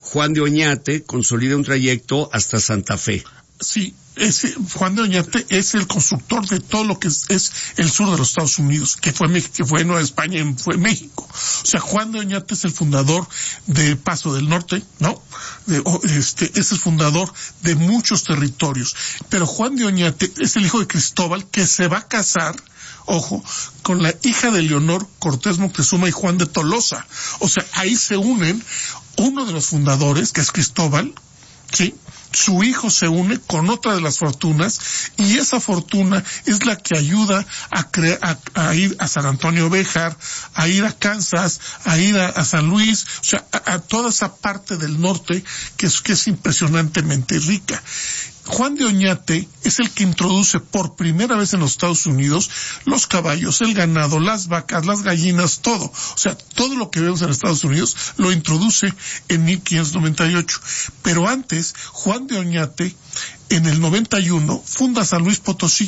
Juan de Oñate consolida un trayecto hasta Santa Fe. Sí, Juan de Oñate es el constructor de todo lo que es el sur de los Estados Unidos, que fue Nueva España, fue México. O sea, Juan de Oñate es el fundador de Paso del Norte, ¿no? Es el fundador de muchos territorios. Pero Juan de Oñate es el hijo de Cristóbal, que se va a casar, ojo, con la hija de Leonor Cortés Moctezuma y Juan de Tolosa. O sea, ahí se unen uno de los fundadores, que es Cristóbal, ¿sí? Su hijo se une con otra de las fortunas, y esa fortuna es la que ayuda a ir a San Antonio Béjar, a ir a Kansas, a ir a San Luis, o sea, a toda esa parte del norte que es impresionantemente rica. Juan de Oñate es el que introduce por primera vez en los Estados Unidos los caballos, el ganado, las vacas, las gallinas, todo. O sea, todo lo que vemos en Estados Unidos lo introduce en 1598. Pero antes, Juan de Oñate, en el 91, funda San Luis Potosí.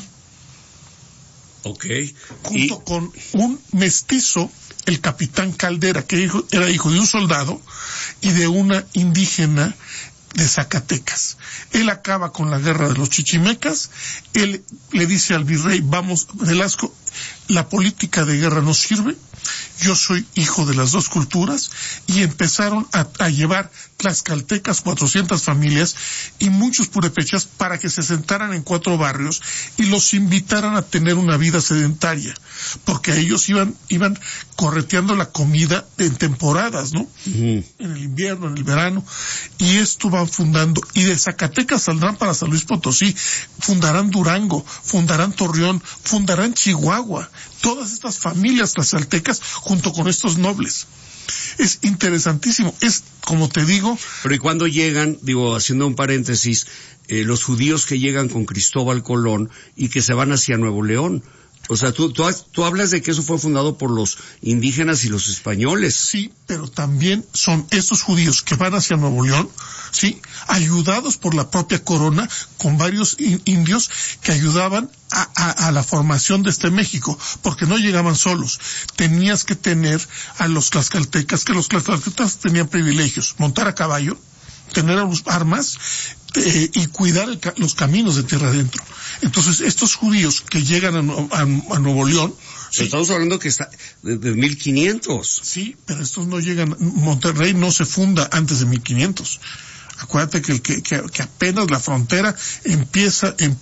Okay. Junto con un mestizo, el capitán Caldera, que era hijo de un soldado y de una indígena de Zacatecas. Él acaba con la guerra de los chichimecas. Él le dice al virrey, vamos, Velasco, la política de guerra no sirve, yo soy hijo de las dos culturas, y empezaron a llevar tlaxcaltecas, 400 familias y muchos purépechas, para que se sentaran en 4 barrios y los invitaran a tener una vida sedentaria, porque ellos iban correteando la comida en temporadas, ¿no? Uh-huh. En el invierno, en el verano, y esto van fundando, y de Zacatecas saldrán para San Luis Potosí, fundarán Durango, fundarán Torreón, fundarán Chihuahua, todas estas familias tlaxcaltecas junto con estos nobles. Es interesantísimo, es, como te digo... Pero ¿y cuando llegan, haciendo un paréntesis, los judíos que llegan con Cristóbal Colón y que se van hacia Nuevo León? O sea, tú hablas de que eso fue fundado por los indígenas y los españoles. Sí, pero también son estos judíos que van hacia Nuevo León, sí, ayudados por la propia corona, con varios indios que ayudaban a la formación de este México, porque no llegaban solos. Tenías que tener a los tlaxcaltecas, que los tlaxcaltecas tenían privilegios: montar a caballo, tener armas, y cuidar los caminos de tierra adentro. Entonces, estos judíos que llegan a Nuevo León... Sí, estamos hablando que está de 1500. Sí, pero estos no llegan... Monterrey no se funda antes de 1500. Acuérdate que apenas la frontera empieza en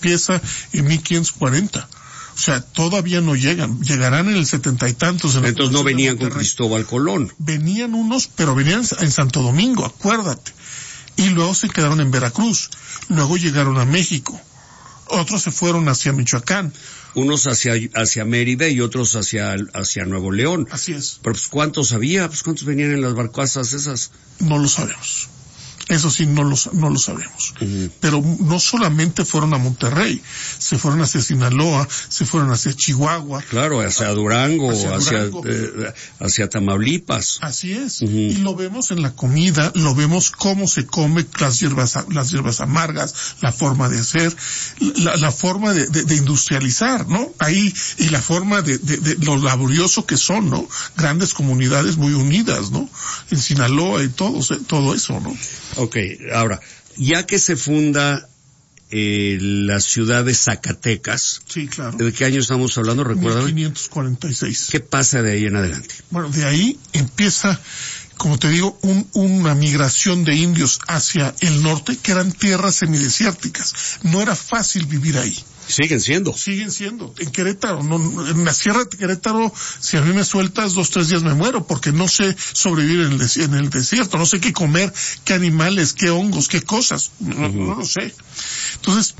1540. O sea, todavía no llegarán en el 70 y tantos. Entonces no venían con Cristóbal Colón. Venían unos, pero venían en Santo Domingo, acuérdate. Y luego se quedaron en Veracruz. Luego llegaron a México. Otros se fueron hacia Michoacán. Unos hacia Mérida y otros hacia Nuevo León. Así es. Pero pues ¿cuántos había? Pues ¿cuántos venían en las barcazas esas? No lo sabemos. Eso sí, no lo sabemos. Uh-huh. Pero no solamente fueron a Monterrey, se fueron hacia Sinaloa, se fueron hacia Chihuahua. Claro, hacia Durango, hacia Tamaulipas. Así es. Uh-huh. Y lo vemos en la comida, lo vemos cómo se come las hierbas amargas, la forma de hacer, la forma de industrializar, ¿no? Ahí, y la forma de lo laborioso que son, ¿no? Grandes comunidades muy unidas, ¿no? En Sinaloa y todo eso, ¿no? Okay, ahora, ya que se funda la ciudad de Zacatecas. Sí, claro. ¿De qué año estamos hablando? ¿Recuerdan? 1546. ¿Qué pasa de ahí en adelante? Bueno, de ahí empieza, como te digo, una migración de indios hacia el norte, que eran tierras semidesérticas. No era fácil vivir ahí. Siguen siendo. En Querétaro, en la sierra de Querétaro, si a mí me sueltas 2-3 días me muero, porque no sé sobrevivir en el desierto, no sé qué comer, qué animales, qué hongos, qué cosas, no lo sé. Entonces,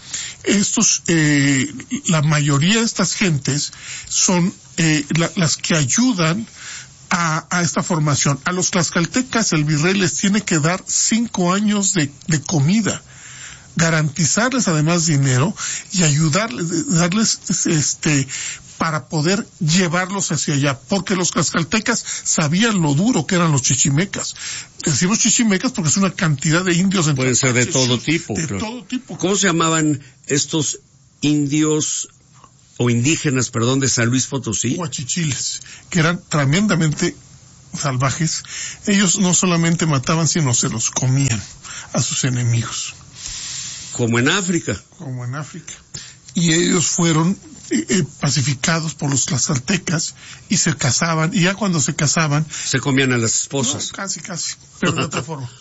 la mayoría de estas gentes son las que ayudan a esta formación. A los tlaxcaltecas el virrey les tiene que dar 5 años de comida, garantizarles además dinero y darles para poder llevarlos hacia allá, porque los tlaxcaltecas sabían lo duro que eran los chichimecas. Decimos chichimecas porque es una cantidad de indios. Pueden ser de todo tipo. Todo tipo. ¿Cómo se llamaban estos indios o indígenas, de San Luis Potosí? Huachichiles, que eran tremendamente salvajes, ellos no solamente mataban, sino se los comían a sus enemigos. Como en África. Y ellos fueron pacificados por los tlaxcaltecas y se casaban, y ya cuando se casaban... Se comían a las esposas. No, casi, pero de otra forma.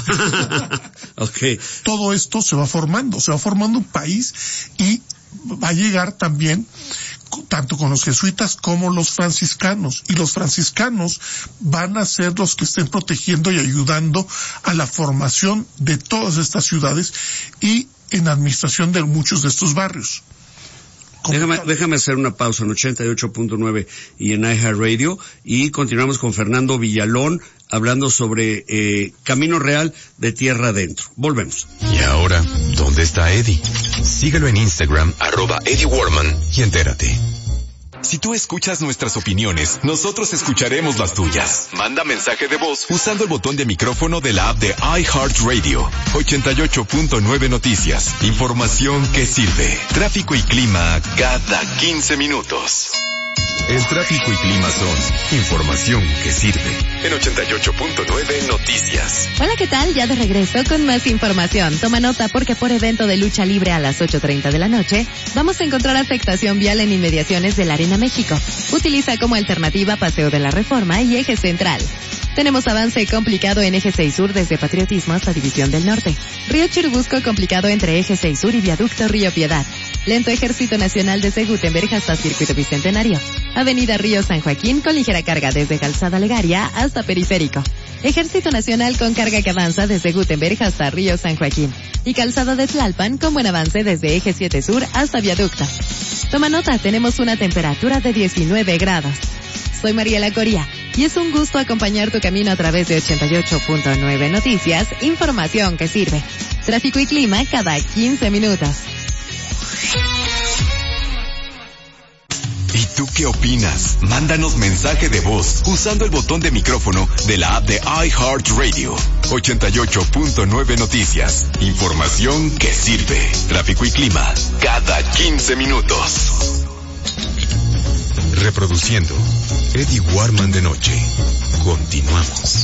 Okay. Todo esto se va formando un país, y va a llegar también tanto con los jesuitas como los franciscanos, y los franciscanos van a ser los que estén protegiendo y ayudando a la formación de todas estas ciudades y en la administración de muchos de estos barrios. Déjame hacer una pausa en 88.9 y en iHeartRadio, y continuamos con Fernando Villalón hablando sobre Camino Real de Tierra Adentro. Volvemos. Y ahora, ¿dónde está Eddie? Síguelo en Instagram, @EddieWarman, y entérate. Si tú escuchas nuestras opiniones, nosotros escucharemos las tuyas. Manda mensaje de voz usando el botón de micrófono de la app de iHeartRadio. 88.9 Noticias. Información que sirve. Tráfico y clima cada 15 minutos. El tráfico y clima son información que sirve. En 88.9 Noticias. Hola, ¿qué tal? Ya de regreso con más información. Toma nota porque por evento de lucha libre a las 8:30 de la noche, vamos a encontrar afectación vial en inmediaciones de la Arena México. Utiliza como alternativa Paseo de la Reforma y Eje Central. Tenemos avance complicado en Eje 6 Sur desde Patriotismo hasta División del Norte. Río Churubusco complicado entre Eje 6 Sur y Viaducto Río Piedad. Lento Ejército Nacional desde Gutenberg hasta Circuito Bicentenario. Avenida Río San Joaquín con ligera carga desde Calzada Legaria hasta Periférico. Ejército Nacional con carga que avanza desde Gutenberg hasta Río San Joaquín. Y Calzada de Tlalpan con buen avance desde Eje 7 Sur hasta Viaducto. Toma nota, tenemos una temperatura de 19 grados. Soy Mariela Coria y es un gusto acompañar tu camino a través de 88.9 Noticias, información que sirve. Tráfico y clima cada 15 minutos. ¿Y tú qué opinas? Mándanos mensaje de voz usando el botón de micrófono de la app de iHeartRadio. 88.9 Noticias. Información que sirve. Tráfico y clima cada 15 minutos. Reproduciendo Eddie Warman de noche. Continuamos.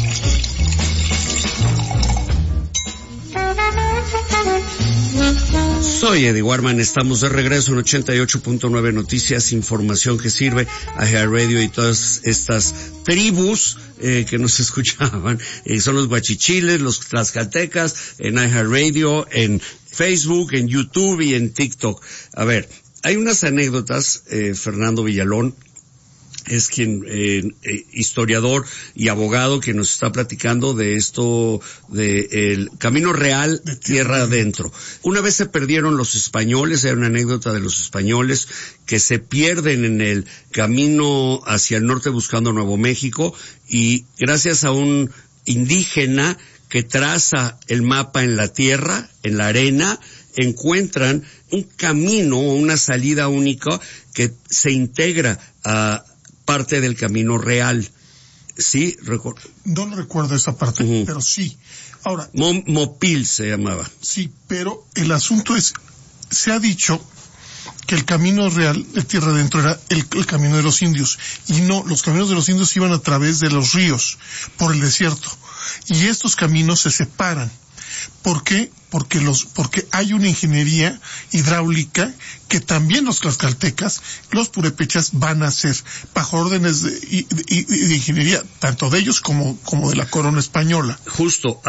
Soy Eddie Warman, estamos de regreso en 88.9 Noticias, información que sirve a iHeartRadio y todas estas tribus que nos escuchaban. Son los guachichiles, los tlaxcaltecas, en iHeartRadio, en Facebook, en YouTube y en TikTok. A ver, hay unas anécdotas, Fernando Villalón es quien, historiador y abogado, que nos está platicando de esto, de el Camino Real de Tierra Adentro. Una vez se perdieron los españoles, hay una anécdota de los españoles que se pierden en el camino hacia el norte buscando Nuevo México, y gracias a un indígena que traza el mapa en la tierra, en la arena, encuentran un camino o una salida única que se integra a parte del Camino Real. ¿Sí? No lo recuerdo esa parte, pero sí. Ahora, Mopil se llamaba. Sí, pero el asunto es, se ha dicho que el Camino Real de Tierra Adentro era el camino de los indios, y no, los caminos de los indios iban a través de los ríos, por el desierto, y estos caminos se separan. ¿Por qué? Porque hay una ingeniería hidráulica que también los tlaxcaltecas, los purépechas, van a hacer bajo órdenes de ingeniería, tanto de ellos como de la corona española. Justo,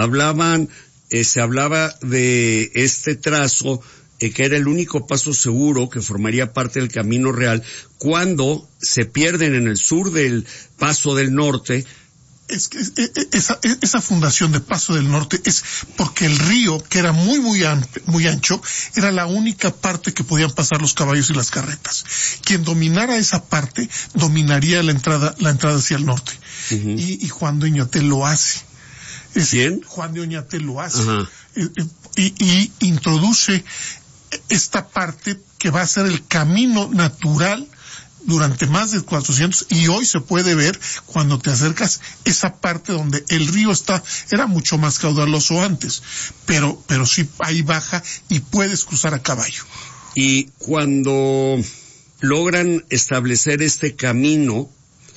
se hablaba de este trazo, que era el único paso seguro que formaría parte del Camino Real, cuando se pierden en el sur del Paso del Norte. Es que esa fundación de Paso del Norte es porque el río, que era muy ancho, era la única parte que podían pasar los caballos y las carretas. Quien dominara esa parte, dominaría la entrada hacia el norte. Uh-huh. Y Juan de Oñate lo hace. ¿Quién? Juan de Oñate lo hace. Uh-huh. Y introduce esta parte que va a ser el camino natural durante más de 400, y hoy se puede ver cuando te acercas esa parte donde el río era mucho más caudaloso antes, pero sí ahí baja y puedes cruzar a caballo. Y cuando logran establecer este camino,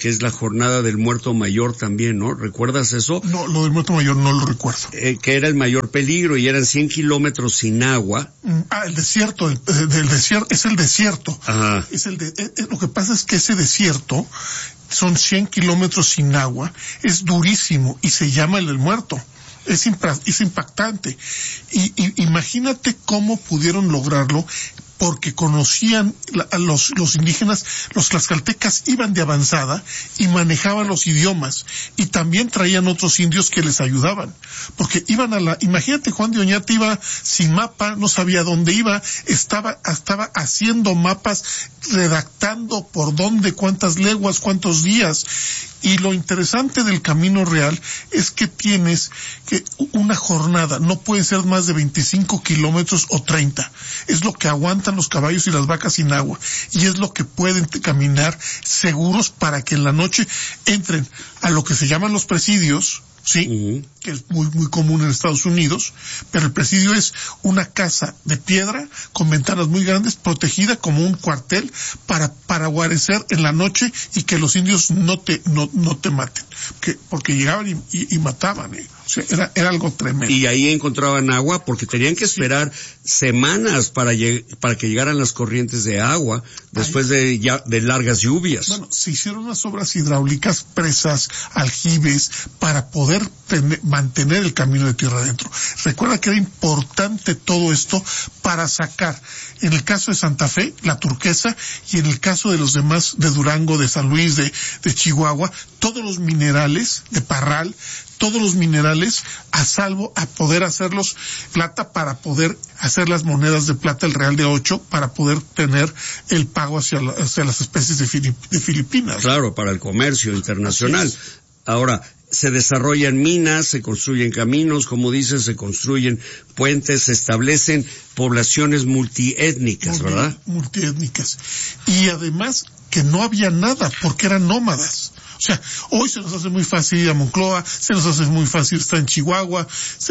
que es la jornada del muerto mayor también, ¿no? ¿Recuerdas eso? No, lo del muerto mayor no lo recuerdo. Que era el mayor peligro y eran 100 kilómetros sin agua. El desierto, del desierto, es el desierto. Ajá. Lo que pasa es que ese desierto son 100 kilómetros sin agua, es durísimo y se llama el del muerto. Es impactante. Y imagínate cómo pudieron lograrlo, porque conocían a los indígenas, los tlaxcaltecas iban de avanzada y manejaban los idiomas, y también traían otros indios que les ayudaban, porque iban imagínate, Juan de Oñate iba sin mapa, no sabía dónde iba, estaba haciendo mapas, redactando por dónde, cuántas leguas, cuántos días. Y lo interesante del Camino Real es que tienes que una jornada, no puede ser más de 25 kilómetros o 30. Es lo que aguantan los caballos y las vacas sin agua. Y es lo que pueden caminar seguros para que en la noche entren a lo que se llaman los presidios, ¿sí? Que es muy, muy común en Estados Unidos, pero el presidio es una casa de piedra con ventanas muy grandes, protegida como un cuartel para guarecer en la noche y que los indios no te maten, porque llegaban y mataban, O sea, era algo tremendo. Y ahí encontraban agua porque tenían que esperar semanas para que llegaran las corrientes de agua después de largas lluvias. Bueno, se hicieron unas obras hidráulicas, presas, aljibes, para poder mantener el camino de tierra adentro. Recuerda que era importante todo esto para sacar, en el caso de Santa Fe, la turquesa, y en el caso de los demás, de Durango, de San Luis, de Chihuahua, todos los minerales, de Parral, todos los minerales a salvo, a poder hacerlos plata, para poder hacer las monedas de plata, el real de 8, para poder tener el pago hacia las especies de Filipinas. Claro, para el comercio internacional. Ahora, se desarrollan minas, se construyen caminos, como dices, se construyen puentes, se establecen poblaciones multiétnicas, ¿verdad? Multiétnicas. Y además que no había nada, porque eran nómadas. O sea, hoy se nos hace muy fácil ir a Monclova, se nos hace muy fácil estar en Chihuahua.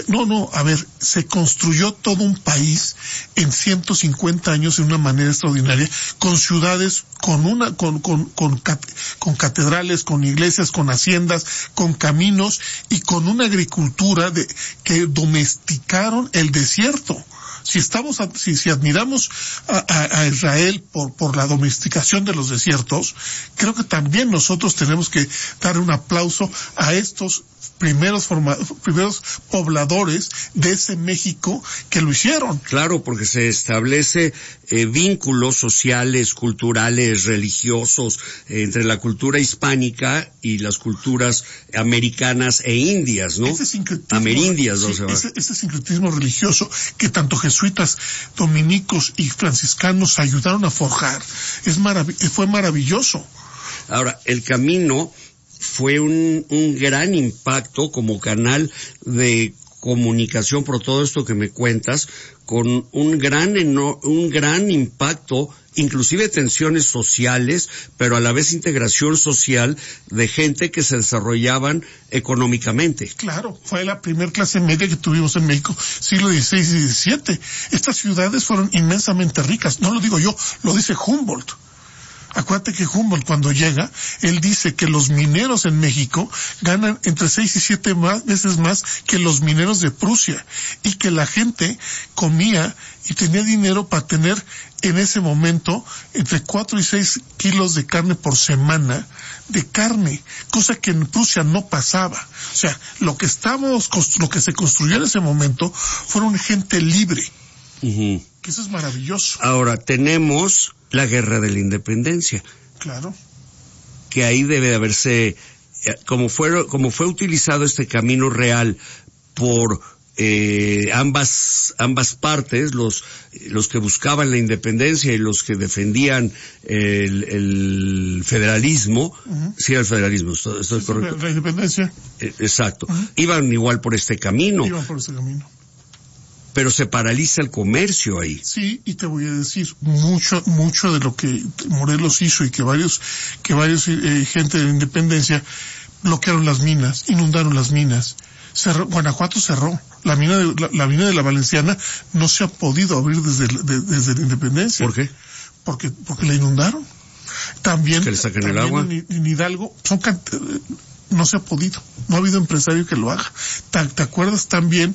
Se construyó todo un país en 150 años de una manera extraordinaria, con ciudades, con catedrales, con iglesias, con haciendas, con caminos y con una agricultura que domesticaron el desierto. Si admiramos a Israel por la domesticación de los desiertos, creo que también nosotros tenemos que dar un aplauso a estos primeros pobladores de ese México que lo hicieron. Claro, porque se establece vínculos sociales, culturales, religiosos entre la cultura hispánica y las culturas americanas e indias, ¿no? Ese sincretismo, amerindias, sí, ese sincretismo religioso que tanto jesuitas, dominicos y franciscanos ayudaron a forjar, fue maravilloso. Ahora, el camino fue un gran impacto como canal de comunicación, por todo esto que me cuentas, con un gran impacto, inclusive tensiones sociales, pero a la vez integración social de gente que se desarrollaban económicamente. Claro, fue la primer clase media que tuvimos en México, siglo XVI y XVII. Estas ciudades fueron inmensamente ricas, no lo digo yo, lo dice Humboldt. Acuérdate que Humboldt, cuando llega, él dice que los mineros en México ganan entre 6 y 7 veces más que los mineros de Prusia, y que la gente comía y tenía dinero para tener en ese momento entre 4 y 6 kilos de carne por semana, de carne, cosa que en Prusia no pasaba. O sea, lo que se construyó en ese momento fueron gente libre. Uh-huh. Que eso es maravilloso. Ahora, tenemos la Guerra de la Independencia. Claro. Que ahí debe de haberse, como fue utilizado este camino real por ambas partes, los que buscaban la independencia y los que defendían el federalismo. Uh-huh. Sí, el federalismo, estoy correcto. La independencia. Exacto. Uh-huh. Iban igual por este camino. Iban por este camino. Pero se paraliza el comercio ahí. Sí, y te voy a decir, mucho de lo que Morelos hizo y que varios gente de la independencia bloquearon las minas, inundaron las minas. Guanajuato cerró. La mina de la Valenciana no se ha podido abrir desde la independencia. ¿Por qué? Porque la inundaron. También, que le saquen el agua. En Hidalgo no se ha podido, no ha habido empresario que lo haga. ¿Te acuerdas también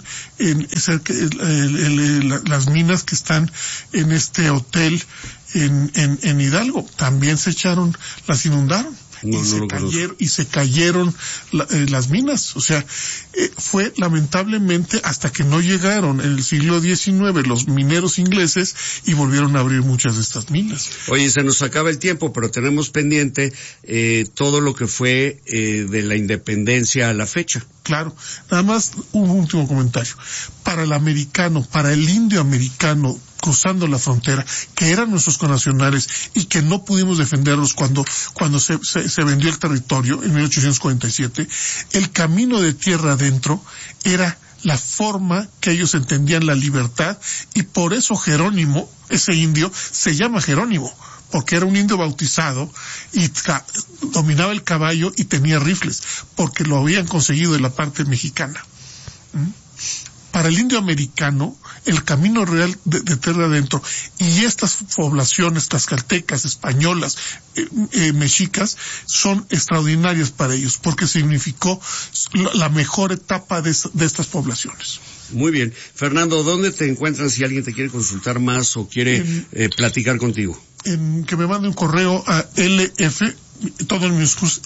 las minas que están en este hotel en Hidalgo? También las inundaron. Y se cayeron las minas. O sea, fue lamentablemente hasta que no llegaron en el siglo XIX los mineros ingleses y volvieron a abrir muchas de estas minas. Oye, se nos acaba el tiempo, pero tenemos pendiente todo lo que fue de la independencia a la fecha. Claro, nada más un último comentario. Para el indio americano cruzando la frontera, que eran nuestros connacionales y que no pudimos defenderlos cuando se vendió el territorio en 1847, el camino de tierra adentro era la forma que ellos entendían la libertad, y por eso Jerónimo, ese indio, se llama Jerónimo, porque era un indio bautizado y dominaba el caballo y tenía rifles, porque lo habían conseguido de la parte mexicana. Para el indio americano, el camino real de tierra adentro y estas poblaciones tlaxcaltecas, españolas, mexicas, son extraordinarias para ellos, porque significó la mejor etapa de estas poblaciones. Muy bien. Fernando, ¿dónde te encuentran si alguien te quiere consultar más o quiere platicar contigo? Que me mande un correo a LF, todo en minúsculas,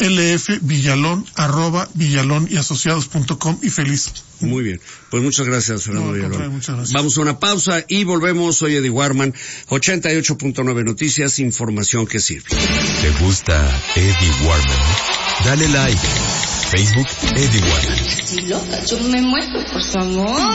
lfvillalon@villalonyasociados.com, y feliz. Muy bien. Pues muchas gracias, Fernando Villalón. Muchas gracias. Vamos a una pausa y volvemos. Soy Eddie Warman, 88.9 Noticias, información que sirve. ¿Te gusta Eddie Warman? Dale like. Facebook, Eddie Warman. Sí, loca, yo me muero, por favor.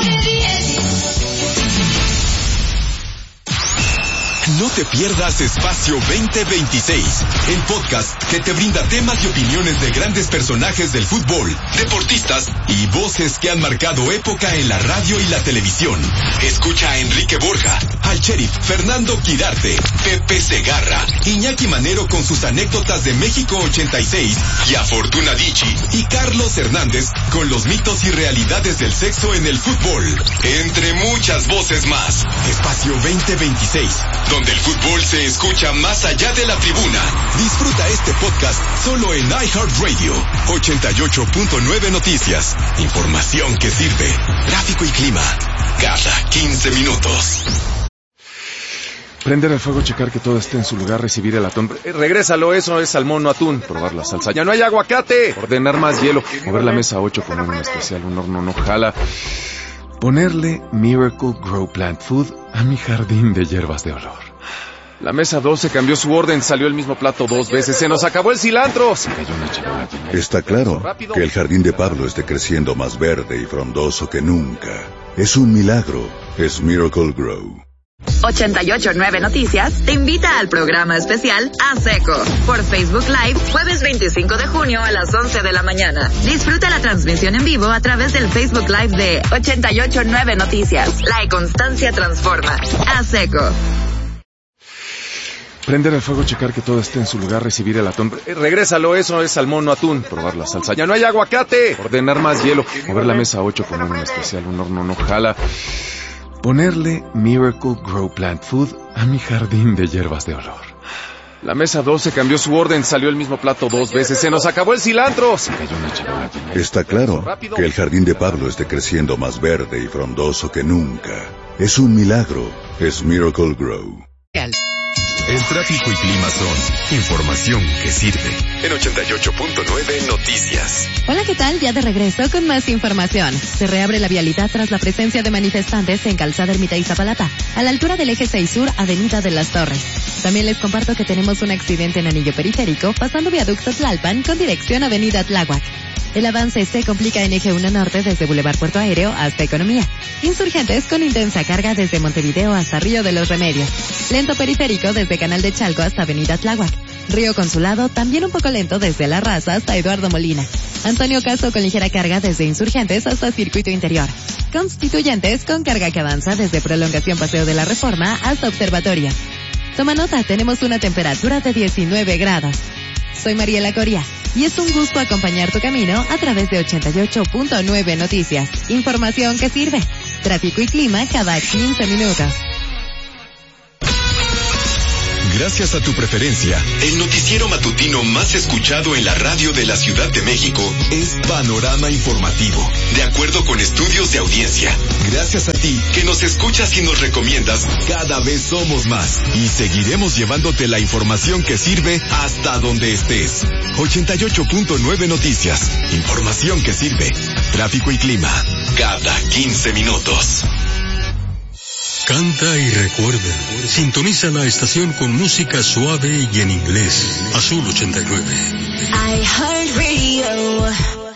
No te pierdas Espacio 2026, el podcast que te brinda temas y opiniones de grandes personajes del fútbol, deportistas y voces que han marcado época en la radio y la televisión. Escucha a Enrique Borja, al sheriff Fernando Quirarte, Pepe Segarra, Iñaki Manero con sus anécdotas de México 86 y a Fortuna Dicci y Carlos Hernández con los mitos y realidades del sexo en el fútbol, entre muchas voces más. Espacio 2026, donde el fútbol se escucha más allá de la tribuna. Disfruta este podcast solo en iHeartRadio. 88.9 Noticias. Información que sirve. Tráfico y clima. Cada 15 minutos. Prender el fuego, checar que todo esté en su lugar, recibir el atún. Regrésalo, eso es salmón, no atún. Probar la salsa. ¡Ya no hay aguacate! Ordenar más hielo. Mover la mesa 8 con un especial, un horno no jala. Ponerle Miracle Grow Plant Food a mi jardín de hierbas de olor. La mesa 12 cambió su orden, salió el mismo plato 2 veces, se nos acabó el cilantro. Se cayó una charola. Está claro que el jardín de Pablo esté creciendo más verde y frondoso que nunca. Es un milagro, es Miracle Grow. 88.9 Noticias te invita al programa especial A Seco por Facebook Live, jueves 25 de junio a las 11 de la mañana. Disfruta la transmisión en vivo a través del Facebook Live de 88.9 Noticias. La constancia transforma. A Seco. Prender el fuego, checar que todo esté en su lugar, recibir el atún. Regrésalo, eso es salmón, no atún. Probar la salsa. ¡Ya no hay aguacate! Ordenar más hielo. Mover la mesa 8 con un especial, un horno no jala. Ponerle Miracle Grow Plant Food a mi jardín de hierbas de olor. La mesa 12 cambió su orden, salió el mismo plato 2 veces, se nos acabó el cilantro. Se cayó una charola. Está claro que el jardín de Pablo esté creciendo más verde y frondoso que nunca. Es un milagro, es Miracle Grow. El tráfico y clima son información que sirve. En 88.9 Noticias. Hola, ¿qué tal? Ya de regreso con más información. Se reabre la vialidad tras la presencia de manifestantes en Calzada Ermita Iztapalapa, a la altura del eje 6 Sur, Avenida de las Torres. También les comparto que tenemos un accidente en Anillo Periférico, pasando viaducto Tlalpan con dirección Avenida Tláhuac. El avance se complica en eje 1 Norte desde Boulevard Puerto Aéreo hasta Economía. Insurgentes con intensa carga desde Montevideo hasta Río de los Remedios. Lento periférico desde Canal de Chalco hasta Avenida Tláhuac. Río Consulado también un poco lento desde La Raza hasta Eduardo Molina. Antonio Caso con ligera carga desde Insurgentes hasta Circuito Interior. Constituyentes con carga que avanza desde Prolongación Paseo de la Reforma hasta Observatorio. Toma nota, tenemos una temperatura de 19 grados. Soy Mariela Coria y es un gusto acompañar tu camino a través de 88.9 Noticias. Información que sirve. Tráfico y clima cada 15 minutos. Gracias a tu preferencia, el noticiero matutino más escuchado en la radio de la Ciudad de México es Panorama Informativo, de acuerdo con estudios de audiencia. Gracias a ti, que nos escuchas y nos recomiendas, cada vez somos más y seguiremos llevándote la información que sirve hasta donde estés. 88.9 Noticias, información que sirve. Tráfico y clima, cada 15 minutos. Canta y recuerda. Sintoniza la estación con música suave y en inglés. Azul 89. iHeartRadio.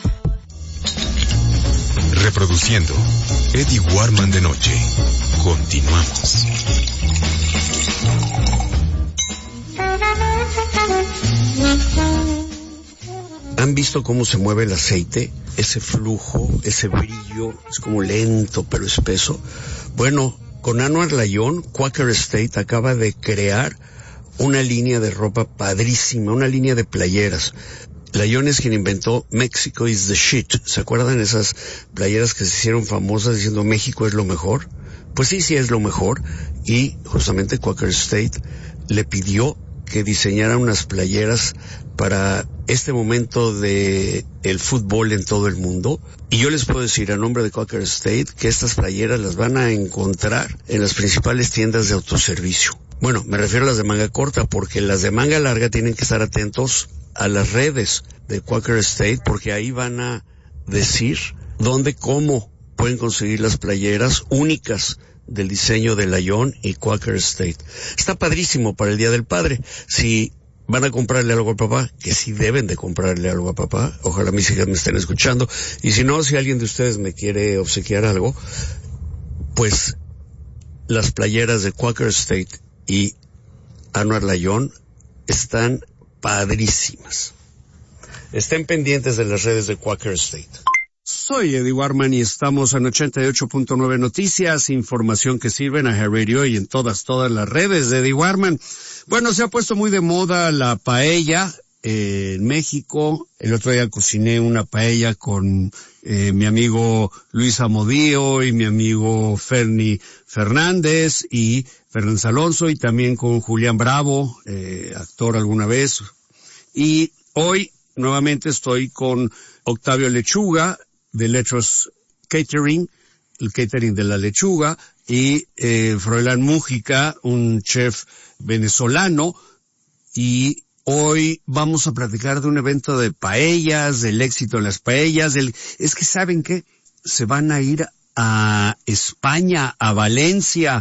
Reproduciendo Eddie Warman de noche. Continuamos. ¿Han visto cómo se mueve el aceite? Ese flujo, ese brillo, es como lento pero espeso. Bueno, con Anwar Layón, Quaker State acaba de crear una línea de ropa padrísima, una línea de playeras. Layón es quien inventó Mexico is the shit. ¿Se acuerdan esas playeras que se hicieron famosas diciendo México es lo mejor? Pues sí es lo mejor. Y justamente Quaker State le pidió que diseñara unas playeras para este momento de el fútbol en todo el mundo. Y yo les puedo decir a nombre de Quaker State que estas playeras las van a encontrar en las principales tiendas de autoservicio. Bueno, me refiero a las de manga corta, porque las de manga larga tienen que estar atentos a las redes de Quaker State, porque ahí van a decir dónde, cómo pueden conseguir las playeras únicas del diseño de Layón y Quaker State. Está padrísimo para el Día del Padre. Si van a comprarle algo a papá, que sí deben de comprarle algo a papá, ojalá mis hijas me estén escuchando, y si no, si alguien de ustedes me quiere obsequiar algo, pues las playeras de Quaker State y Anwar Layón están padrísimas. Estén pendientes de las redes de Quaker State. Soy Eddie Warman y estamos en 88.9 Noticias, información que sirve en iHeartRadio y en todas las redes de Eddie Warman. Bueno, se ha puesto muy de moda la paella en México. El otro día cociné una paella con mi amigo Luis Amodío y mi amigo Ferni Fernández y Fernández Alonso, y también con Julián Bravo, actor alguna vez. Y hoy nuevamente estoy con Octavio Lechuga de Letros Catering, el catering de la lechuga, y Froilán Mújica, un chef venezolano, y hoy vamos a platicar de un evento de paellas, del éxito en las paellas, es que ¿saben qué? Se van a ir a España, a Valencia,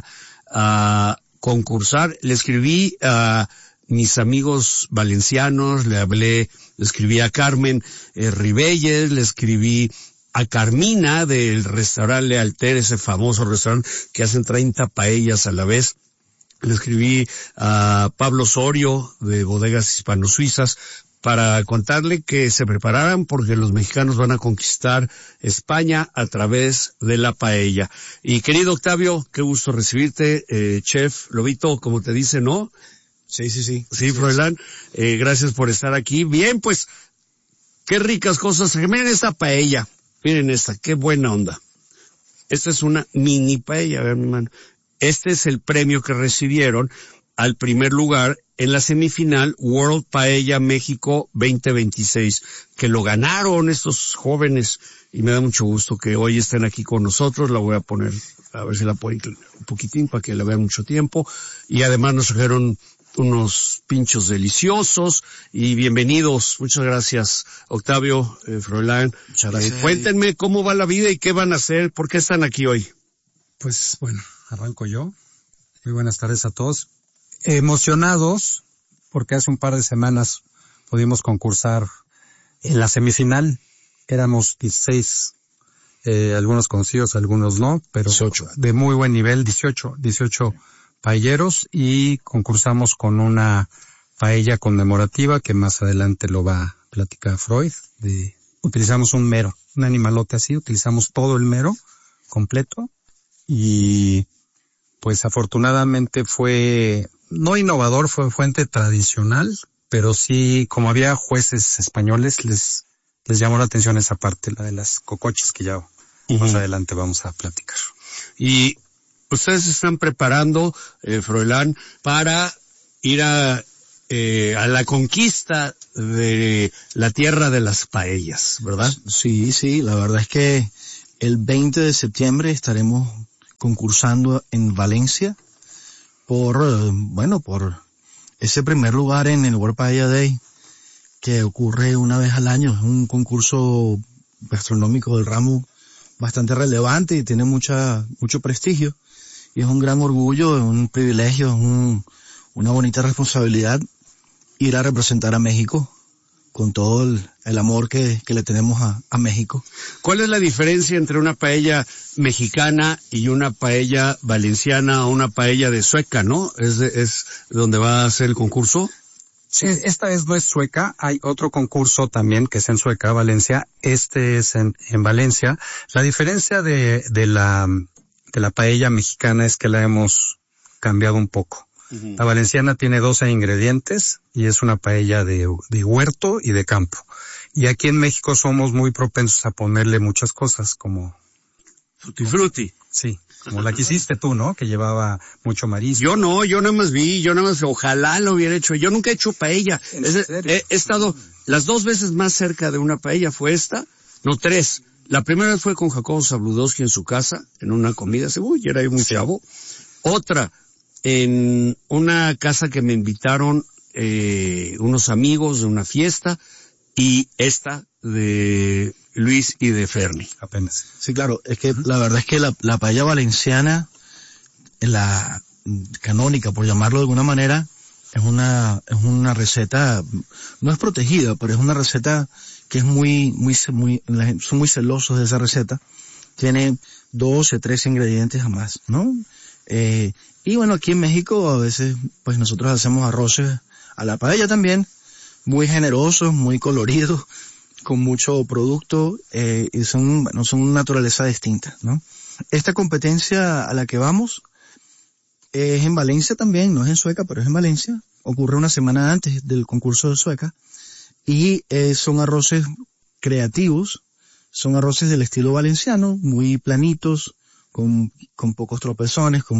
a concursar. Le escribí a mis amigos valencianos, le escribí a Carmen Ribelles, le escribí a Carmina del restaurante Lealter, ese famoso restaurante que hacen 30 paellas a la vez. Le escribí a Pablo Osorio de Bodegas Hispano-Suizas para contarle que se prepararan porque los mexicanos van a conquistar España a través de la paella. Y querido Octavio, qué gusto recibirte, chef Lobito, como te dice, ¿no? Sí. Sí, Froilán, gracias por estar aquí. Bien, pues, qué ricas cosas. Miren esta paella. Miren esta, qué buena onda. Esta es una mini paella, vean mi mano. Este es el premio que recibieron al primer lugar en la semifinal World Paella México 2026, que lo ganaron estos jóvenes, y me da mucho gusto que hoy estén aquí con nosotros. La voy a poner, a ver si la puedo inclinar un poquitín para que la vean mucho tiempo, y además nos trajeron unos pinchos deliciosos, y bienvenidos. Muchas gracias, Octavio, Froilán. Muchas gracias. Cuéntenme cómo va la vida y qué van a hacer, por qué están aquí hoy. Pues bueno, arranco yo. Muy buenas tardes a todos. Emocionados porque hace un par de semanas pudimos concursar en la semifinal. Éramos 16, algunos conocidos, algunos no, pero 18. De muy buen nivel, 18 paelleros, y concursamos con una paella conmemorativa que más adelante lo va a platicar Freud. Utilizamos un mero, un animalote así, utilizamos todo el mero completo, y pues afortunadamente fue no innovador, fue fuente tradicional, pero sí, como había jueces españoles, les llamó la atención esa parte, la de las cocochas, que ya más adelante vamos a platicar. Y ustedes se están preparando, Froilán, para ir a la conquista de la tierra de las paellas, ¿verdad? Sí, la verdad es que el 20 de septiembre estaremos concursando en Valencia por ese primer lugar en el World Paella Day, que ocurre una vez al año. Es un concurso gastronómico del ramo bastante relevante y tiene mucho prestigio. Y es un gran orgullo, es un privilegio, es una bonita responsabilidad ir a representar a México con todo el amor que le tenemos a México. ¿Cuál es la diferencia entre una paella mexicana y una paella valenciana o una paella de Sueca, no? ¿Es donde va a ser el concurso? Sí, esta vez no es Sueca, hay otro concurso también que es en Sueca, Valencia, este es en Valencia. La diferencia de la paella mexicana es que la hemos cambiado un poco. Uh-huh. La valenciana tiene 12 ingredientes y es una paella de huerto y de campo. Y aquí en México somos muy propensos a ponerle muchas cosas como tutti frutti. Sí, como la que hiciste tú, ¿no? Que llevaba mucho marisco. Yo nada más, ojalá lo hubiera hecho. Yo nunca he hecho paella. He estado, las 2 veces más cerca de una paella fue esta, no 3. La primera vez fue con Jacobo Zabludowski en su casa, en una comida, era yo muy chavo. Otra, en una casa que me invitaron unos amigos de una fiesta, y esta de Luis y de Ferni. Apenas. Sí, claro, es que la verdad es que la paella valenciana, la canónica, por llamarlo de alguna manera, es una receta, no es protegida, pero es una receta que es son muy celosos de esa receta. Tiene 12, 13 ingredientes a más, ¿no? Y bueno, aquí en México a veces, pues nosotros hacemos arroces a la paella también, muy generosos, muy coloridos, con mucho producto, y son una naturaleza distinta, ¿no? Esta competencia a la que vamos es en Valencia también, no es en Sueca, pero es en Valencia. Ocurre una semana antes del concurso de Sueca, y son arroces creativos, son arroces del estilo valenciano, muy planitos, con pocos tropezones, con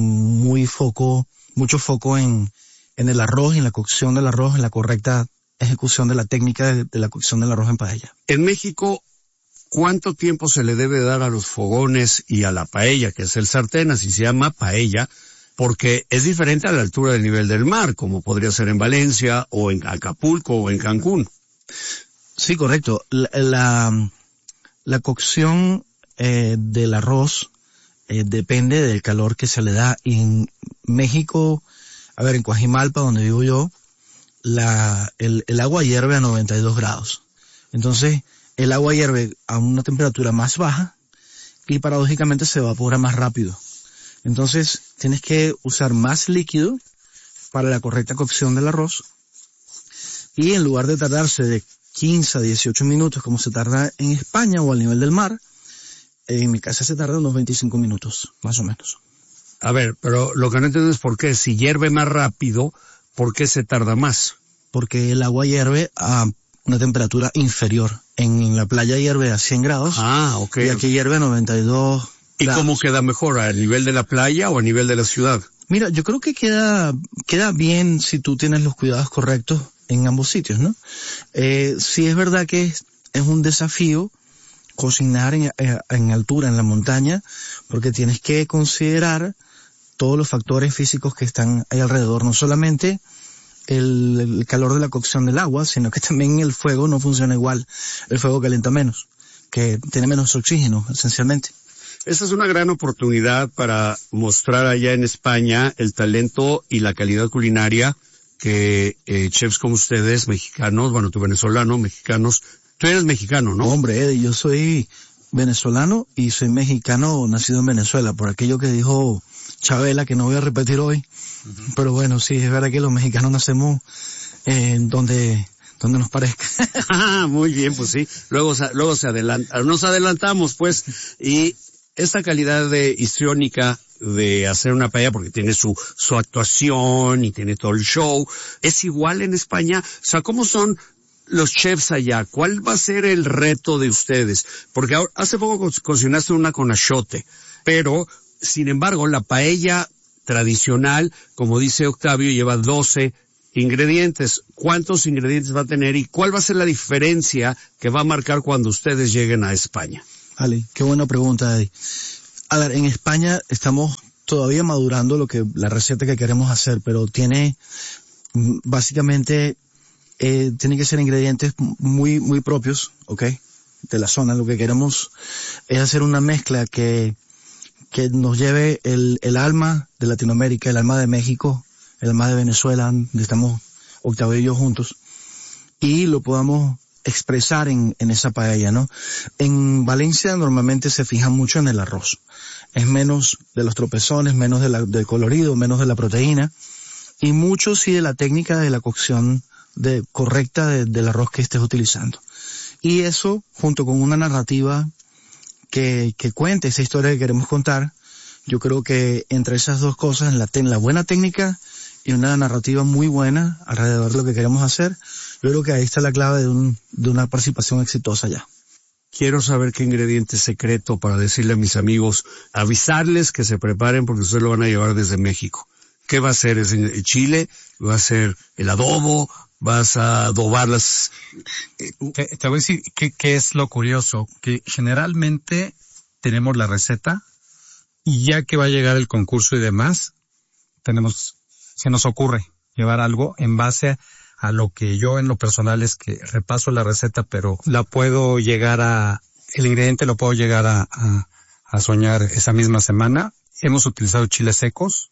mucho foco en el arroz, en la cocción del arroz, en la correcta ejecución de la técnica de la cocción del arroz en paella. En México, ¿cuánto tiempo se le debe dar a los fogones y a la paella, que es el sartén, así se llama paella? Porque es diferente a la altura del nivel del mar, como podría ser en Valencia, o en Acapulco, o en Cancún. Sí, correcto. La cocción del arroz depende del calor que se le da. Y en México, en Coajimalpa, donde vivo yo, el agua hierve a 92 grados. Entonces, el agua hierve a una temperatura más baja y paradójicamente se evapora más rápido. Entonces, tienes que usar más líquido para la correcta cocción del arroz. Y en lugar de tardarse de 15 a 18 minutos como se tarda en España o al nivel del mar, en mi casa se tarda unos 25 minutos, más o menos. A ver, pero lo que no entiendo es por qué, si hierve más rápido, ¿por qué se tarda más? Porque el agua hierve a una temperatura inferior. En la playa hierve a 100 grados. Ah, ok. Y aquí hierve a 92 grados. ¿Y cómo queda mejor? ¿A nivel de la playa o a nivel de la ciudad? Mira, yo creo que queda bien si tú tienes los cuidados correctos en ambos sitios, ¿no? Sí es verdad que es un desafío cocinar en altura, en la montaña, porque tienes que considerar todos los factores físicos que están ahí alrededor, no solamente el calor de la cocción del agua, sino que también el fuego no funciona igual. El fuego calienta menos, que tiene menos oxígeno, esencialmente. Esta es una gran oportunidad para mostrar allá en España el talento y la calidad culinaria que chefs como ustedes, mexicanos, bueno, tú venezolano, mexicanos, tú eres mexicano, ¿no? Hombre, Eddie, yo soy venezolano y soy mexicano nacido en Venezuela, por aquello que dijo Chabela, que no voy a repetir hoy. Uh-huh. Pero bueno, sí, es verdad que los mexicanos nacemos donde nos parezca. Muy bien, pues sí. Luego nos adelantamos, pues, y esta calidad histriónica de hacer una paella, porque tiene su actuación y tiene todo el show, ¿es igual en España? O sea, ¿cómo son los chefs allá? ¿Cuál va a ser el reto de ustedes? Porque hace poco cocinaste una con achiote, pero, sin embargo, la paella tradicional, como dice Octavio, lleva 12 ingredientes. ¿Cuántos ingredientes va a tener y cuál va a ser la diferencia que va a marcar cuando ustedes lleguen a España? Ale, qué buena pregunta, Eddie. A ver, en España estamos todavía madurando la receta que queremos hacer, pero básicamente, tiene que ser ingredientes muy, muy propios, ¿ok? De la zona. Lo que queremos es hacer una mezcla que nos lleve el alma de Latinoamérica, el alma de México, el alma de Venezuela, donde estamos Octavio y yo juntos, y lo podamos expresar en esa paella, ¿no? En Valencia normalmente se fijan mucho en el arroz. Es menos de los tropezones, menos del colorido, menos de la proteína, y mucho sí de la técnica de la cocción correcta del arroz que estés utilizando. Y eso, junto con una narrativa que cuente esa historia que queremos contar, yo creo que entre esas dos cosas, la buena técnica y una narrativa muy buena alrededor de lo que queremos hacer, yo creo que ahí está la clave de una participación exitosa ya. Quiero saber qué ingrediente secreto para decirle a mis amigos, avisarles que se preparen porque ustedes lo van a llevar desde México. ¿Qué va a ser? ¿Es el chile? ¿Va a ser el adobo? ¿Vas a adobar las...? Te voy a decir qué es lo curioso, que generalmente tenemos la receta y ya que va a llegar el concurso y demás, se nos ocurre llevar algo en base a lo que yo en lo personal es que repaso la receta, pero el ingrediente lo puedo llegar a soñar esa misma semana. Hemos utilizado chiles secos,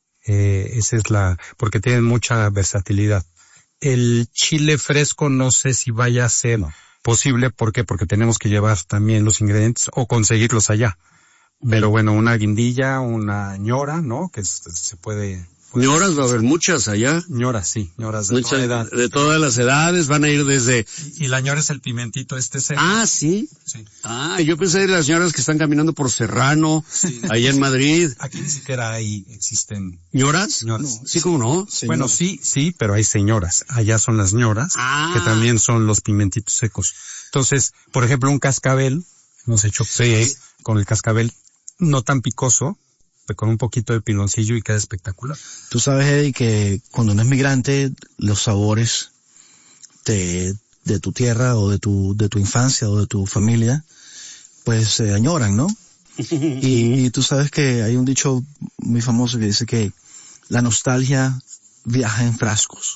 porque tienen mucha versatilidad. El chile fresco no sé si vaya a ser posible, ¿por qué? Porque tenemos que llevar también los ingredientes o conseguirlos allá. Pero bueno, una guindilla, una ñora, ¿no? Que se puede... ¿Ñoras va a haber muchas allá? Ñoras, sí, ñoras de toda edad. De todas las edades, van a ir desde... Y la ñora es el pimentito seco. Ah, ¿sí? Sí. Ah, yo pensé de las ñoras que están caminando por Serrano, sí, allá en Madrid. Aquí ni siquiera existen... ¿Ñoras? No, sí, ¿cómo no? Bueno, sí, pero hay señoras. Allá son las ñoras, que también son los pimentitos secos. Entonces, por ejemplo, un cascabel, hemos hecho con el cascabel no tan picoso, con un poquito de piloncillo y queda espectacular. Tú sabes, Eddie, que cuando uno es migrante, los sabores de tu tierra o de tu infancia o de tu familia, pues se añoran, ¿no? y tú sabes que hay un dicho muy famoso que dice que la nostalgia viaja en frascos.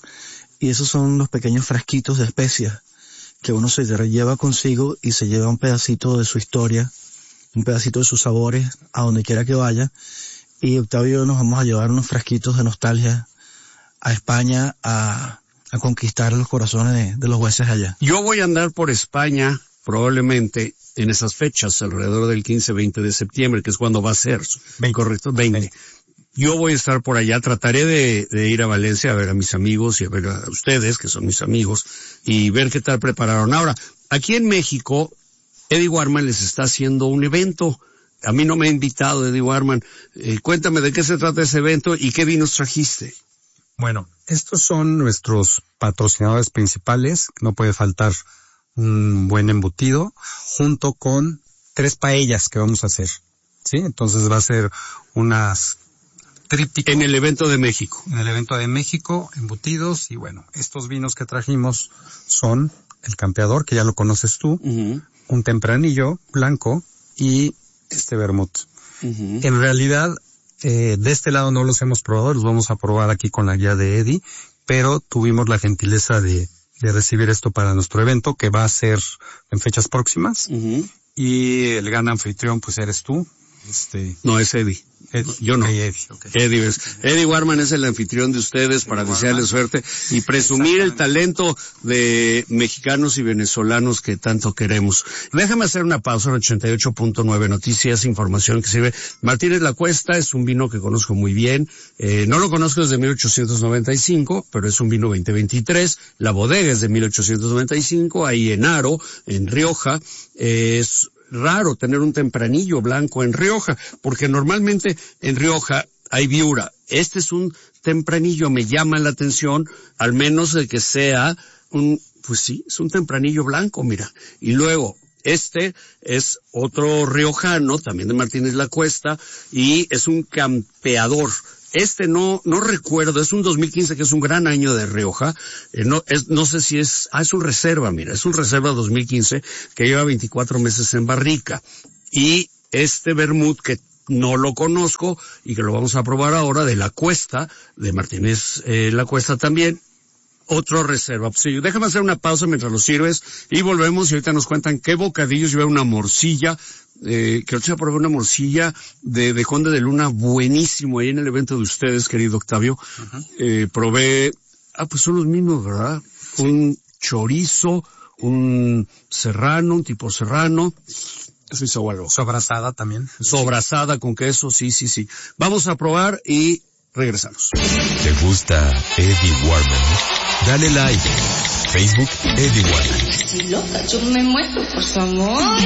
Y esos son los pequeños frasquitos de especias que uno se lleva consigo y se lleva un pedacito de su historia, un pedacito de sus sabores a donde quiera que vaya, y Octavio y yo nos vamos a llevar unos frasquitos de nostalgia a España a conquistar los corazones de los jueces allá. Yo voy a andar por España probablemente en esas fechas, alrededor del 15-20 de septiembre, que es cuando va a ser, 20. ¿Correcto? 20. Yo voy a estar por allá, trataré de ir a Valencia a ver a mis amigos y a ver a ustedes, que son mis amigos, y ver qué tal prepararon. Ahora, aquí en México, Eddie Warman les está haciendo un evento. A mí no me ha invitado Eddie Warman. Cuéntame de qué se trata ese evento y qué vinos trajiste. Bueno, estos son nuestros patrocinadores principales. No puede faltar un buen embutido junto con 3 paellas que vamos a hacer. ¿Sí? Entonces va a ser unas trípticos. En el evento de México. En el evento de México, embutidos. Y bueno, estos vinos que trajimos son el Campeador, que ya lo conoces tú. Uh-huh. Un Tempranillo blanco y vermut. Uh-huh. En realidad, de este lado no los hemos probado, los vamos a probar aquí con la guía de Eddie, pero tuvimos la gentileza de recibir esto para nuestro evento, que va a ser en fechas próximas. Uh-huh. Y el gran anfitrión, pues eres tú. No, es Eddie. Yo no. Okay. Eddie Warman es el anfitrión de ustedes para desearles suerte y presumir el talento de mexicanos y venezolanos que tanto queremos. Déjame hacer una pausa en 88.9 Noticias, información que sirve. Martínez La Cuesta es un vino que conozco muy bien. No lo conozco desde 1895, pero es un vino 2023. La bodega es de 1895, ahí en Haro, en Rioja. Es raro tener un tempranillo blanco en Rioja, porque normalmente en Rioja hay viura. Este es un tempranillo, me llama la atención, al menos de que sea es un tempranillo blanco, mira. Y luego, este es otro riojano, también de Martínez La Cuesta, y es un campeador. no recuerdo, es un 2015 que es un gran año de Rioja, no sé si es un reserva, mira, es un reserva 2015 que lleva 24 meses en barrica. Y este vermut que no lo conozco y que lo vamos a probar ahora, de La Cuesta, de Martínez La Cuesta también, otro reserva. Pues sí, déjame hacer una pausa mientras lo sirves y volvemos y ahorita nos cuentan qué bocadillos lleva una morcilla, que ahorita probé una morcilla de Conde de Luna, buenísimo, ahí en el evento de ustedes, querido Octavio. Probé, pues son los mismos, ¿verdad? Un chorizo, un serrano, un tipo serrano. Eso hizo algo. Sobrasada también. Sobrasada con queso, sí. Vamos a probar y regresamos. ¿Te gusta Eddie Warman? Dale like. Facebook, Eddie Warman. Estoy loca, yo me muero por su amor.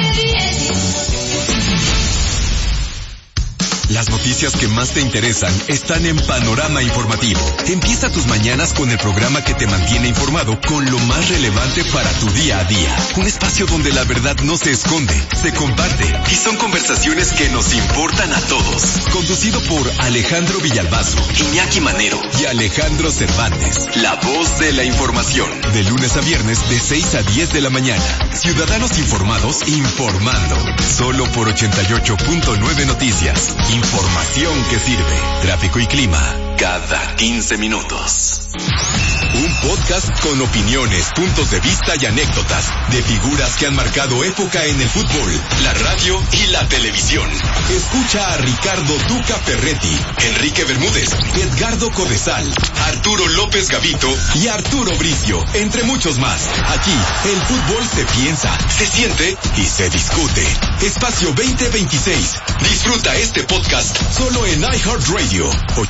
Las noticias que más te interesan están en Panorama Informativo. Empieza tus mañanas con el programa que te mantiene informado con lo más relevante para tu día a día. Un espacio donde la verdad no se esconde, se comparte y son conversaciones que nos importan a todos. Conducido por Alejandro Villalbazo, Iñaki Manero y Alejandro Cervantes. La voz de la información. De lunes a viernes de 6 a 10 de la mañana. Ciudadanos informados informando. Solo por 88.9 Noticias. Información que sirve. Tráfico y clima cada 15 minutos. Un podcast con opiniones, puntos de vista y anécdotas de figuras que han marcado época en el fútbol, la radio y la televisión. Escucha a Ricardo Duca Ferretti, Enrique Bermúdez, Edgardo Codesal, Arturo López Gavito y Arturo Bricio, entre muchos más. Aquí, el fútbol se piensa, se siente y se discute. Espacio 2026. Disfruta este podcast solo en iHeartRadio.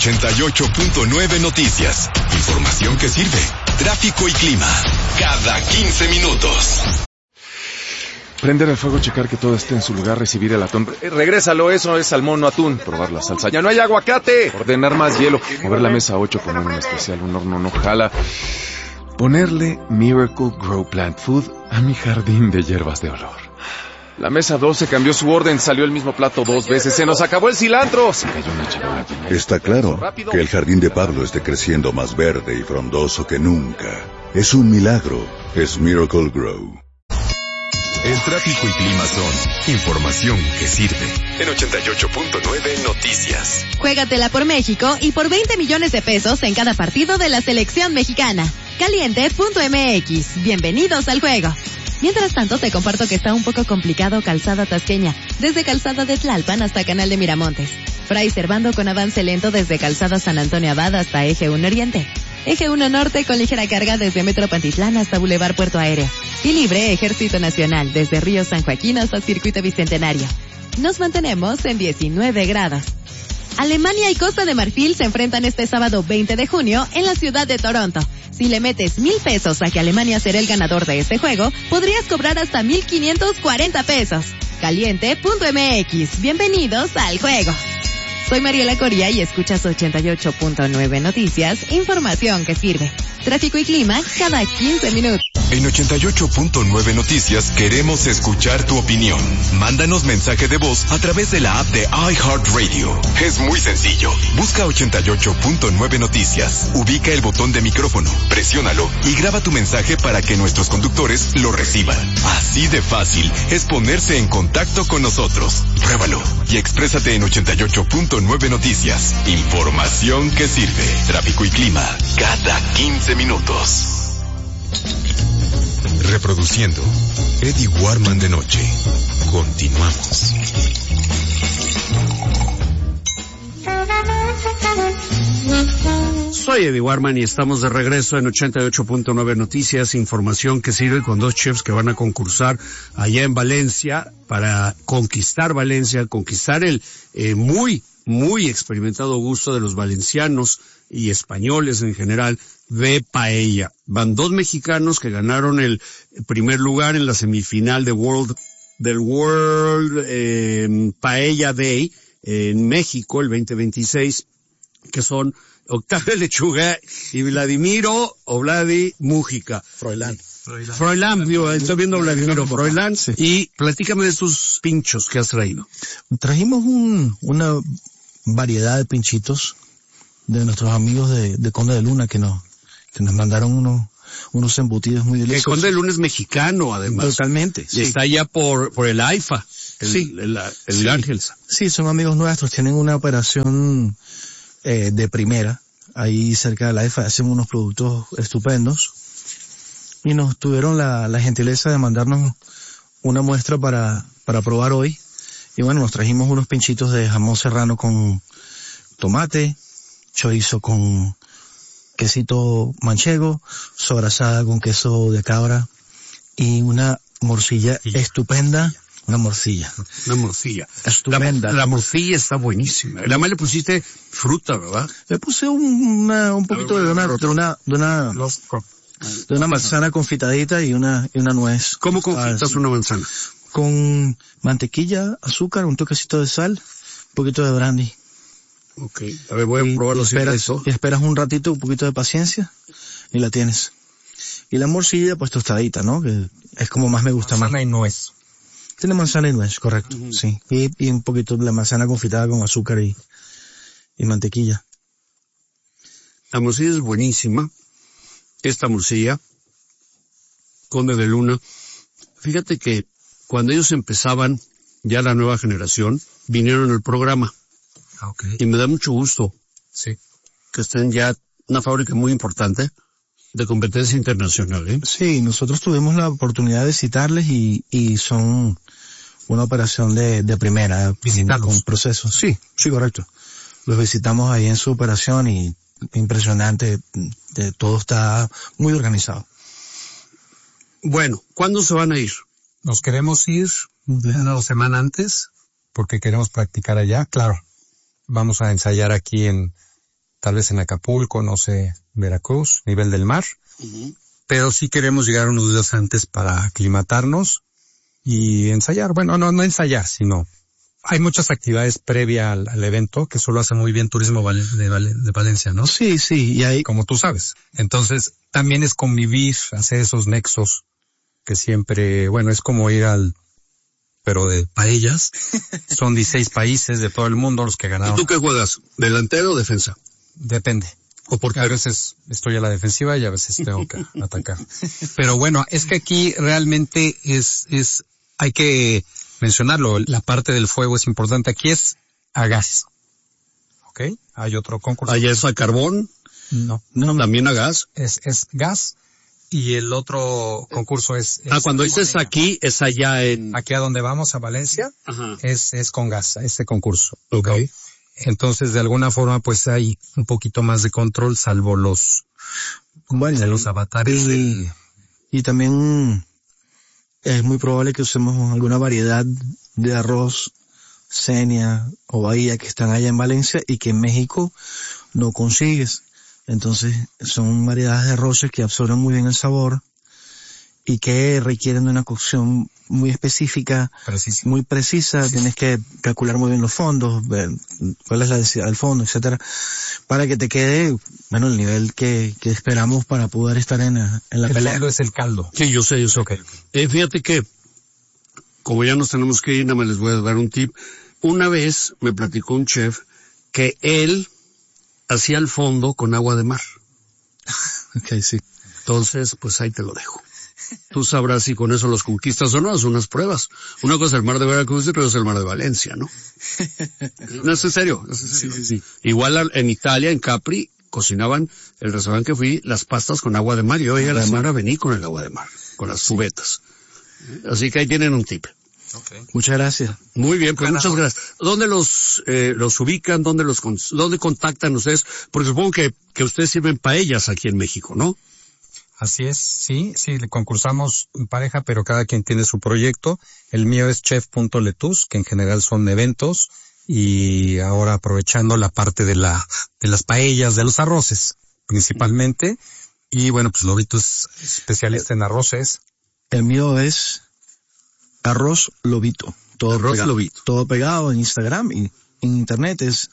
88.9 Noticias. Información que sirve. Tráfico y clima cada 15 minutos. Prender el fuego, checar que todo esté en su lugar, recibir el latón. Regrésalo, eso es salmón, no atún. Probar la salsa. ¡Ya no hay aguacate! Ordenar más hielo. Mover la mesa 8 con un especial, un horno no jala. Ponerle Miracle Grow Plant Food a mi jardín de hierbas de olor. La mesa 12 cambió su orden, salió el mismo plato 2 veces, se nos acabó el cilantro. Se cayó una charola llena. Está claro que el jardín de Pablo esté creciendo más verde y frondoso que nunca. Es un milagro, es Miracle Grow. El tráfico y clima son información que sirve. En 88.9 Noticias. Juégatela por México y por 20 millones de pesos en cada partido de la selección mexicana. Caliente.mx. Bienvenidos al juego. Mientras tanto, te comparto que está un poco complicado Calzada Tasqueña, desde Calzada de Tlalpan hasta Canal de Miramontes. Fray Servando con avance lento desde Calzada San Antonio Abad hasta Eje 1 Oriente. Eje 1 Norte con ligera carga desde Metro Pantitlán hasta Boulevard Puerto Aéreo. Y libre Ejército Nacional desde Río San Joaquín hasta Circuito Bicentenario. Nos mantenemos en 19 grados. Alemania y Costa de Marfil se enfrentan este sábado 20 de junio en la ciudad de Toronto. Si le metes 1,000 pesos a que Alemania será el ganador de este juego, podrías cobrar hasta 1,540 pesos. Caliente.mx. Bienvenidos al juego. Soy Mariela Coria y escuchas 88.9 Noticias, información que sirve. Tráfico y clima cada 15 minutos. En 88.9 Noticias queremos escuchar tu opinión. Mándanos mensaje de voz a través de la app de iHeartRadio. Es muy sencillo. Busca 88.9 Noticias. Ubica el botón de micrófono, presiónalo y graba tu mensaje para que nuestros conductores lo reciban. Así de fácil es ponerse en contacto con nosotros. Pruébalo y exprésate en 88.9 Noticias. Información que sirve. Tráfico y clima cada 15 minutos. Reproduciendo Eddie Warman de noche. Continuamos. Soy Eddie Warman y estamos de regreso en 88.9 Noticias, información que sirve con dos chefs que van a concursar allá en Valencia para conquistar Valencia, conquistar el muy experimentado gusto de los valencianos y españoles en general de paella. Van dos mexicanos que ganaron el primer lugar en la semifinal del World Paella Day en México el 2026, que son Octavio Lechuga y Vladimiro o Vladi Mújica. Froilán, estoy viendo Vladimiro Froilán. Sí. Y platícame de estos pinchos que has traído. Trajimos una variedad de pinchitos nuestros amigos de Conde de Luna que nos mandaron unos embutidos muy deliciosos. Que Conde de Luna es mexicano, además. Totalmente. Sí. Está allá por el AIFA. El Ángels. Sí, son amigos nuestros, tienen una operación de primera, ahí cerca de la AIFA, hacen unos productos estupendos, y nos tuvieron la gentileza de mandarnos una muestra para probar hoy, y bueno, nos trajimos unos pinchitos de jamón serrano con tomate, chorizo con quesito manchego, sobrasada con queso de cabra, y una morcilla estupenda. Una morcilla. Estupenda. La morcilla está buenísima. Además le pusiste fruta, ¿verdad? Le puse un poquito de una manzana confitadita y una nuez. ¿Cómo confitas una manzana? Con mantequilla, azúcar, un toquecito de sal, un poquito de brandy. Ok. A ver, voy a probarlo sin eso. Y esperas un ratito, un poquito de paciencia, y la tienes. Y la morcilla, pues tostadita, ¿no? Que es como más me gusta. Manzana y nuez. Tiene manzana y nuez, correcto, sí. Y un poquito de la manzana confitada con azúcar y mantequilla. La morcilla es buenísima. Esta morcilla, Conde de Luna. Fíjate que cuando ellos empezaban, ya la nueva generación, vinieron al programa. Okay. Y me da mucho gusto. Sí. Que estén ya una fábrica muy importante de competencia internacional, ¿eh? Sí, nosotros tuvimos la oportunidad de citarles y son una operación de primera. Visitarlos. Con procesos. Sí, correcto. Los visitamos ahí en su operación y impresionante. Todo está muy organizado. Bueno, ¿cuándo se van a ir? Nos queremos ir una semana antes porque queremos practicar allá. Claro, vamos a ensayar aquí tal vez en Acapulco, no sé, Veracruz, nivel del mar. Uh-huh. Pero sí queremos llegar unos días antes para aclimatarnos y ensayar. Bueno, no ensayar, sino hay muchas actividades previa al evento que solo hace muy bien Turismo de Valencia, ¿no? Sí, y ahí, como tú sabes. Entonces, también es convivir, hacer esos nexos que siempre, bueno, es como ir pero de paellas. Son 16 países de todo el mundo los que ganaron. ¿Y tú qué juegas? ¿Delantero o defensa? Depende. O porque a veces estoy a la defensiva y a veces tengo que atacar. Pero bueno, es que aquí realmente hay que mencionarlo, la parte del fuego es importante. Aquí es a gas. ¿Ok? Hay otro concurso. ¿Allá es a carbón? No. ¿También a gas? Es gas. Y el otro concurso es cuando dices aquí, es allá aquí a donde vamos, a Valencia. Ajá. Es con gas, este concurso. Okay. Entonces, de alguna forma, pues hay un poquito más de control, salvo los avatares. Y también es muy probable que usemos alguna variedad de arroz, Senia o Bahía que están allá en Valencia y que en México no consigues. Entonces, son variedades de arroces que absorben muy bien el sabor y que requieren de una cocción muy específica, muy precisa. Tienes que calcular muy bien los fondos, ver cuál es la densidad del fondo, etcétera, para que te quede, el nivel que esperamos para poder estar en la pelea. El fondo es el caldo. Sí, yo sé. Okay. Fíjate que, como ya nos tenemos que ir, nada más les voy a dar un tip. Una vez me platicó un chef que él hacía el fondo con agua de mar. Okay, sí. Entonces, pues ahí te lo dejo. Tú sabrás si con eso los conquistas o no, son unas pruebas. Una cosa es el mar de Veracruz y otra es el mar de Valencia, ¿no? No, es en serio. Sí. Igual en Italia, en Capri, cocinaban, el restaurante que fui, las pastas con agua de mar. Yo a la semana vení con el agua de mar, con las cubetas. Así que ahí tienen un tip. Okay. Muchas gracias. Muy bien, pues muchas gracias. ¿Dónde los ubican? ¿Dónde contactan ustedes? Porque supongo que ustedes sirven paellas aquí en México, ¿no? Así es, sí, concursamos en pareja, pero cada quien tiene su proyecto. El mío es chef.letus, que en general son eventos, y ahora aprovechando la parte de las paellas, de los arroces, principalmente. Y bueno, pues Lobito es especialista en arroces. El mío es Arroz Lobito. Todo pegado en Instagram y en internet es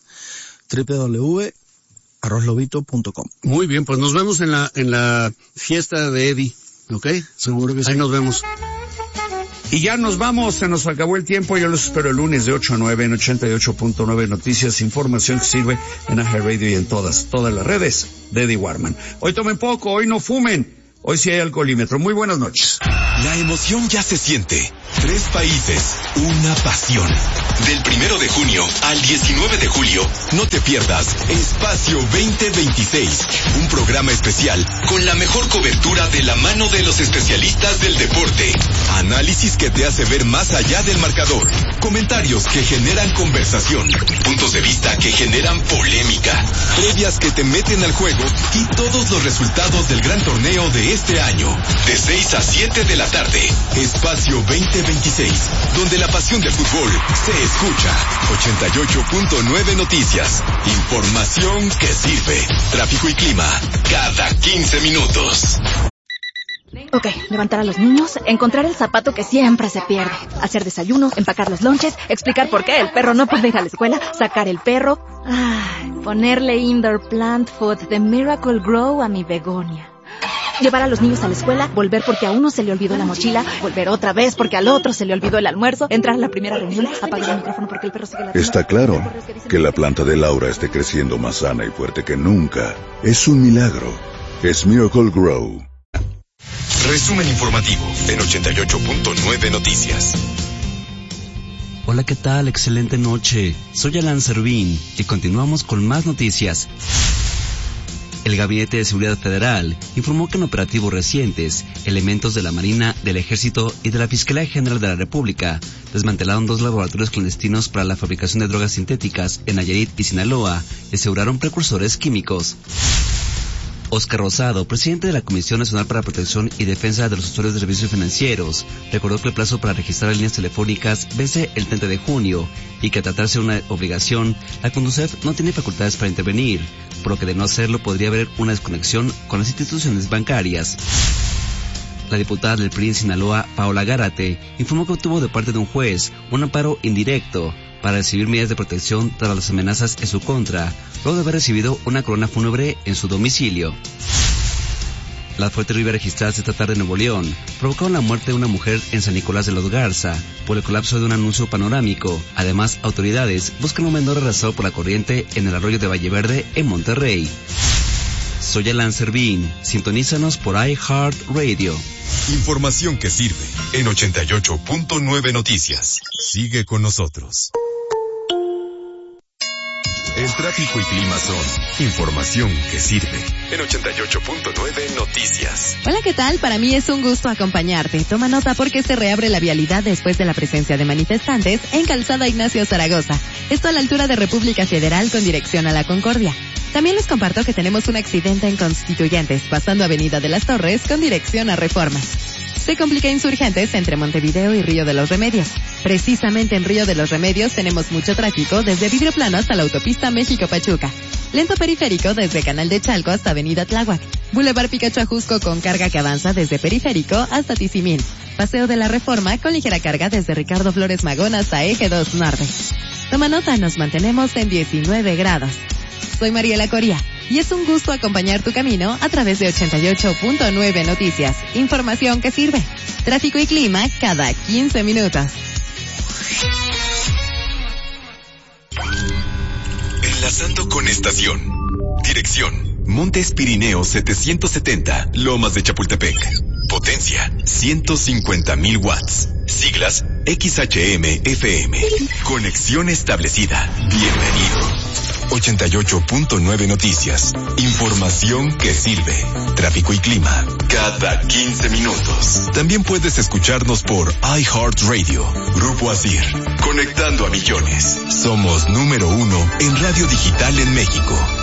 www.arrozlobito.com. Muy bien, pues nos vemos en la fiesta de Eddie, ¿ok? Seguro que sí. Ahí nos vemos. Y ya nos vamos, se nos acabó el tiempo. Yo los espero el lunes de 8 a 9 en 88.9 Noticias, información que sirve en iHeartRadio y en todas las redes de Eddie Warman. Hoy tomen poco, hoy no fumen, hoy sí hay alcoholímetro. Muy buenas noches. La emoción ya se siente. 3 países, una pasión. Del 1 de junio al 19 de julio, no te pierdas Espacio 2026, un programa especial con la mejor cobertura de la mano de los especialistas del deporte. Análisis que te hace ver más allá del marcador. Comentarios que generan conversación. Puntos de vista que generan polémica. Previas que te meten al juego y todos los resultados del gran torneo de este año. De 6 a 7 de la tarde. Espacio 2026, donde la pasión del fútbol se escucha. 88.9 Noticias. Información que sirve. Tráfico y clima cada 15 minutos. Ok, levantar a los niños, encontrar el zapato que siempre se pierde, hacer desayuno, empacar los lonches, explicar por qué el perro no puede ir a la escuela, sacar el perro, ponerle indoor plant food de Miracle Grow a mi begonia. Llevar a los niños a la escuela, volver porque a uno se le olvidó la mochila, volver otra vez porque al otro se le olvidó el almuerzo, entrar a la primera reunión, apagar el micrófono porque el perro sigue la... Está claro que la planta de Laura esté creciendo más sana y fuerte que nunca. Es un milagro. Es Miracle Grow. Resumen informativo en 88.9 Noticias. Hola, ¿qué tal? Excelente noche. Soy Alan Servín y continuamos con más noticias. El Gabinete de Seguridad Federal informó que en operativos recientes, elementos de la Marina, del Ejército y de la Fiscalía General de la República desmantelaron 2 laboratorios clandestinos para la fabricación de drogas sintéticas en Nayarit y Sinaloa y aseguraron precursores químicos. Óscar Rosado, presidente de la Comisión Nacional para Protección y Defensa de los Usuarios de Servicios Financieros, recordó que el plazo para registrar líneas telefónicas vence el 30 de junio y que al tratarse de una obligación, la Conducef no tiene facultades para intervenir, por lo que de no hacerlo podría haber una desconexión con las instituciones bancarias. La diputada del PRI en Sinaloa, Paola Gárate, informó que obtuvo de parte de un juez un amparo indirecto para recibir medidas de protección tras las amenazas en su contra, luego de haber recibido una corona fúnebre en su domicilio. Las fuertes lluvias registradas esta tarde en Nuevo León provocaron la muerte de una mujer en San Nicolás de los Garza por el colapso de un anuncio panorámico. Además, autoridades buscan un menor arrasado por la corriente en el arroyo de Valle Verde, en Monterrey. Soy Alan Servín. Sintonízanos por iHeartRadio. Información que sirve en 88.9 Noticias. Sigue con nosotros. El tráfico y clima son información que sirve en 88.9 Noticias. Hola, ¿qué tal? Para mí es un gusto acompañarte. Toma nota porque se reabre la vialidad después de la presencia de manifestantes en Calzada Ignacio Zaragoza. Esto a la altura de República Federal con dirección a La Concordia. También les comparto que tenemos un accidente en Constituyentes, pasando Avenida de las Torres con dirección a Reforma. Se complica Insurgentes entre Montevideo y Río de los Remedios. Precisamente en Río de los Remedios tenemos mucho tráfico desde Vidrio Plano hasta la autopista México-Pachuca. Lento periférico desde Canal de Chalco hasta Avenida Tláhuac. Boulevard Picacho Ajusco con carga que avanza desde Periférico hasta Tizimín. Paseo de la Reforma con ligera carga desde Ricardo Flores Magón hasta Eje 2 Norte. Toma nota, nos mantenemos en 19 grados. Soy Mariela Coria y es un gusto acompañar tu camino a través de 88.9 Noticias. Información que sirve. Tráfico y clima cada 15 minutos. Enlazando con estación. Dirección: Montes Pirineos 770, Lomas de Chapultepec. Potencia: 150,000 watts. Siglas: XHM-FM. Conexión establecida. Bienvenido. 88.9 Noticias. Información que sirve. Tráfico y clima cada 15 minutos. También puedes escucharnos por iHeartRadio. Grupo Asir. Conectando a millones. Somos número 1 en radio digital en México.